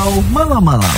Malam-malam.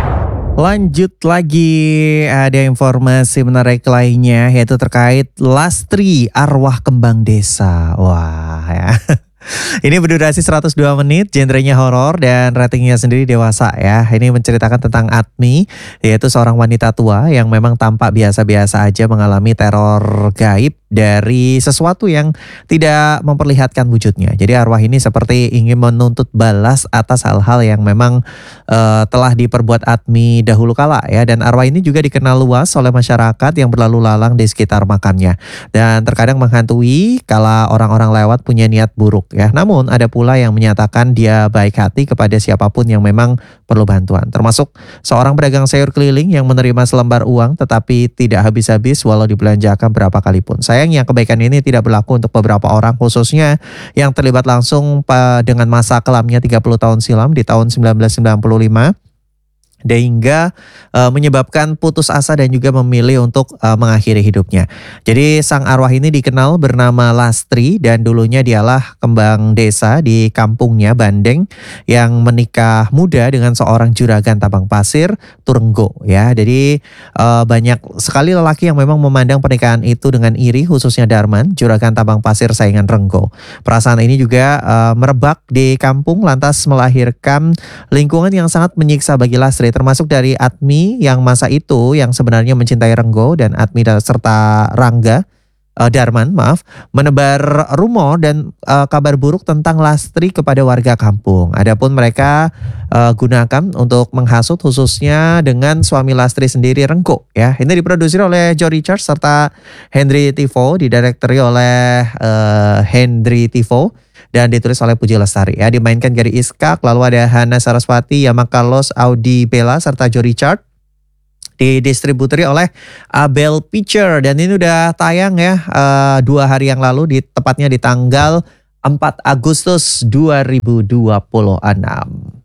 Lanjut lagi, ada informasi menarik lainnya yaitu terkait Lastri Arwah Kembang Desa. Wah ya. Ini berdurasi 102 menit, genrenya horor dan ratingnya sendiri dewasa ya. Ini menceritakan tentang Atmi, yaitu seorang wanita tua yang memang tampak biasa-biasa aja mengalami teror gaib dari sesuatu yang tidak memperlihatkan wujudnya. Jadi arwah ini seperti ingin menuntut balas atas hal-hal yang memang telah diperbuat Atmi dahulu kala ya. Dan arwah ini juga dikenal luas oleh masyarakat yang berlalu lalang di sekitar makamnya. Dan terkadang menghantui kala orang-orang lewat punya niat buruk ya. Namun ada pula yang menyatakan dia baik hati kepada siapapun yang memang perlu bantuan. Termasuk seorang pedagang sayur keliling yang menerima selembar uang tetapi tidak habis-habis walau dibelanjakan berapa kali pun. Sayangnya kebaikan ini tidak berlaku untuk beberapa orang khususnya yang terlibat langsung dengan masa kelamnya 30 tahun silam di tahun 1995. Hingga menyebabkan putus asa dan juga memilih untuk mengakhiri hidupnya. Jadi sang arwah ini dikenal bernama Lastri dan dulunya dialah kembang desa di kampungnya Bandeng yang menikah muda dengan seorang juragan tambang pasir Turenggo ya. Jadi banyak sekali lelaki yang memang memandang pernikahan itu dengan iri, khususnya Darman, juragan tambang pasir saingan Renggo. Perasaan ini juga merebak di kampung lantas melahirkan lingkungan yang sangat menyiksa bagi Lastri, termasuk dari Atmi yang masa itu yang sebenarnya mencintai Renggo dan Atmi serta Darman menebar rumor dan kabar buruk tentang Lastri kepada warga kampung. Adapun mereka gunakan untuk menghasut khususnya dengan suami Lastri sendiri Renggo ya. Ini diproduksi oleh Joe Richards serta Henry Tivo, didirektori oleh Henry Tivo dan ditulis oleh Puji Lestari ya. Dimainkan Gary Iskak, lalu ada Hana Saraswati, Yama Carlos, Audi Bella serta Joe Richard. Didistributeri oleh Abel Picture dan ini udah tayang ya 2 hari yang lalu, tepatnya di tanggal 4 Agustus 2026.